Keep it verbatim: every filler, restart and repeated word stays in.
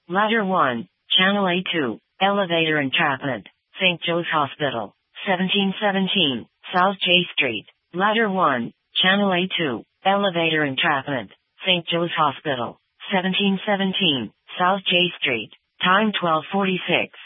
Ladder one, Channel A two, Elevator Entrapment, Saint Joe's Hospital, seventeen seventeen, South J Street. Ladder one, Channel A two, Elevator Entrapment, Saint Joe's Hospital, seventeen seventeen, South J Street. Time twelve forty-six.